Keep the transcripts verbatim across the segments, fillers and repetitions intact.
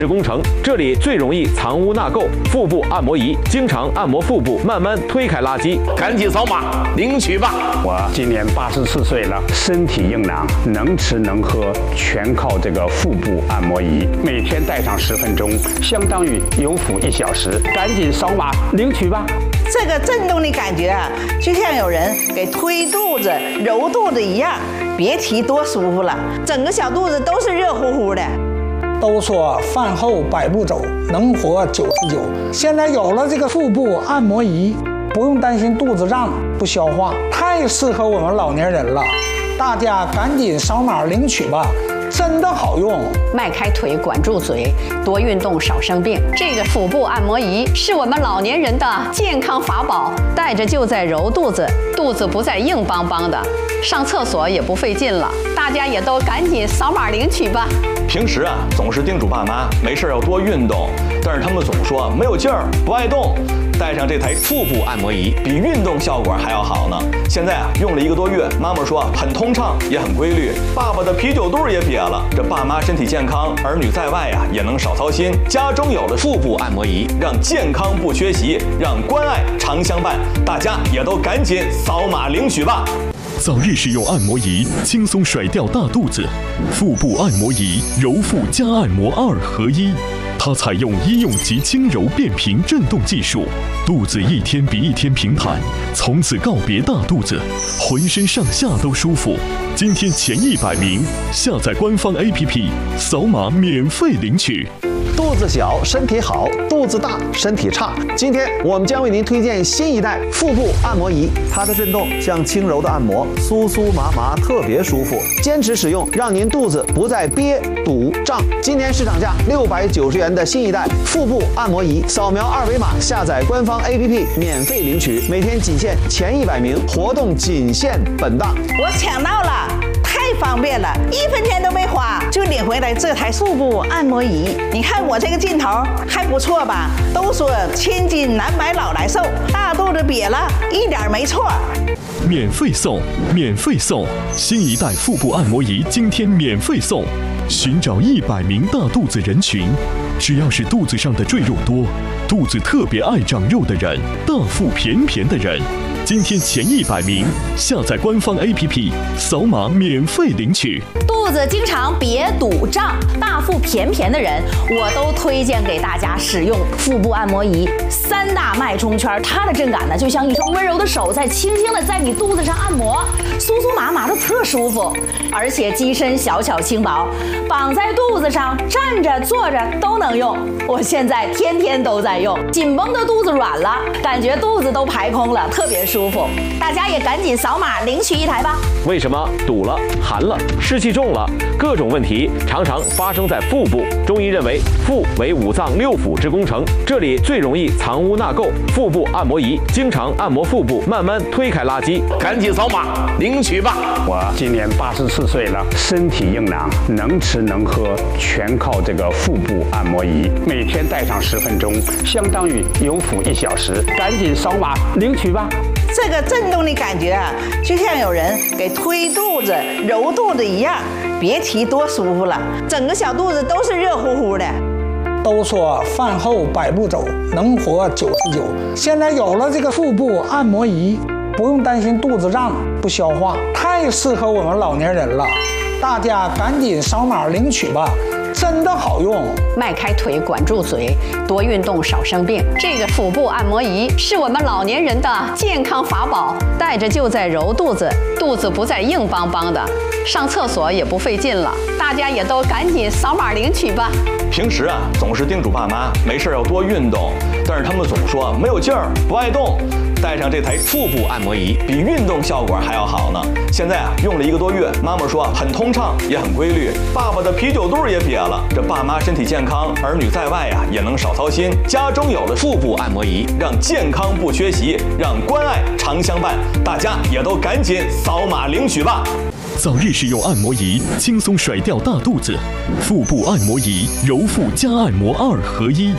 工程，这里最容易藏污纳垢。腹部按摩仪经常按摩腹部，慢慢推开垃圾， 赶紧扫码领取吧！ 我今年八十四岁了，身体硬朗，能吃能喝，全靠这个腹部按摩仪。每天戴上十分钟，相当于有腹一小时。赶紧扫码领取吧！ 这个震动的感觉啊，就像有人给推肚子、揉肚子一样，别提多舒服了，整个小肚子都是热乎乎的。 都说饭后百步走，能活九十九。现在有了这个腹部按摩仪，不用担心肚子胀不消化，太适合我们老年人了。大家赶紧扫码领取吧，真的好用。 迈开腿，管住嘴，多运动，少生病。这个腹部按摩仪是我们老年人的健康法宝，带着就在揉肚子，肚子不再硬邦邦的，上厕所也不费劲了。大家也都赶紧扫码领取吧。 平时啊，总是叮嘱爸妈没事要多运动，但是他们总说没有劲儿，不爱动。带上这台腹部按摩仪，比运动效果还要好呢。现在啊，用了一个多月，妈妈说很通畅，也很规律。爸爸的啤酒肚也瘪了，这爸妈身体健康，儿女在外呀、啊、也能少操心。家中有了腹部按摩仪，让健康不缺席，让关爱常相伴。大家也都赶紧扫码领取吧。 早日使用按摩仪，轻松甩掉大肚子。腹部按摩仪，揉腹加按摩二合一。它采用医用及轻柔变频震动技术，肚子一天比一天平坦，从此告别大肚子，浑身上下都舒服。今天前一百名，下载官方 A P P， 扫码免费领取。 肚子小身体好，肚子大身体差。今天我们将为您推荐新一代腹部按摩仪，它的震动像轻柔的按摩，酥酥麻麻，特别舒服。坚持使用，让您肚子不再憋堵胀。今年市场价六百九十元的新一代腹部按摩仪，扫描二维码下载官方 A P P 免费领取，每天仅限前一百名，活动仅限本档。 我抢到了，太方便了，一分钱都没花就领回来这台腹部按摩仪。你看我这个劲头还不错吧？都说千金难买老来瘦，大肚子瘪了一点没错。 免费送，免费送！新一代腹部按摩仪今天免费送。寻找一百名大肚子人群，只要是肚子上的赘肉多、肚子特别爱长肉的人、大腹便便的人，今天前一百名，下载官方 A P P， 扫码免费领取。 肚子经常瘪堵胀、大腹便便的人，我都推荐给大家使用腹部按摩仪。三大脉冲圈，它的震感呢，就像一双温柔的手在轻轻的在你肚子上按摩，酥酥麻麻的特舒服。而且机身小巧轻薄，绑在肚子上，站着坐着都能用。我现在天天都在用，紧绷的肚子软了，感觉肚子都排空了，特别舒服。大家也赶紧扫码领取一台吧。 为什么堵了、寒了、湿气重了？各种问题常常发生在腹部。中医认为，腹为五脏六腑之工程，这里最容易藏污纳垢。腹部按摩仪经常按摩腹部，慢慢推开垃圾， 赶紧扫码领取吧！ 我今年八十四岁了，身体硬朗，能吃能喝，全靠这个腹部按摩仪。每天戴上十分钟，相当于有腹一小时。赶紧扫码领取吧！ 这个震动的感觉啊，就像有人给推肚子、揉肚子一样，别提多舒服了，整个小肚子都是热乎乎的。 都说饭后百步走，能活九十九。现在有了这个腹部按摩仪，不用担心肚子胀不消化，太适合我们老年人了。大家赶紧扫码领取吧，真的好用。 迈开腿，管住嘴，多运动，少生病。这个腹部按摩仪是我们老年人的健康法宝，带着就在揉肚子，肚子不再硬邦邦的，上厕所也不费劲了。大家也都赶紧扫码领取吧。 平时啊，总是叮嘱爸妈没事要多运动，但是他们总说没有劲儿，不爱动。带上这台腹部按摩仪，比运动效果还要好呢。现在啊，用了一个多月，妈妈说很通畅，也很规律。爸爸的啤酒肚也瘪了，这爸妈身体健康，儿女在外呀、啊、也能少操心。家中有了腹部按摩仪，让健康不缺席，让关爱常相伴。大家也都赶紧扫码领取吧。 早日使用按摩仪，轻松甩掉大肚子。腹部按摩仪，揉腹加按摩二合一。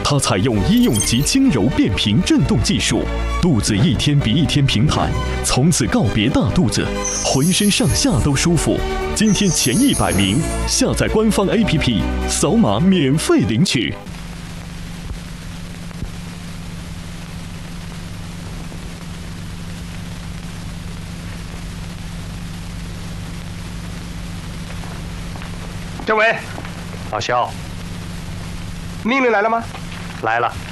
它采用医用级轻柔变频震动技术，肚子一天比一天平坦，从此告别大肚子，浑身上下都舒服。今天前一百名下载官方 A P P， 扫码免费领取。 政委，老肖，命令来了吗？ 来了。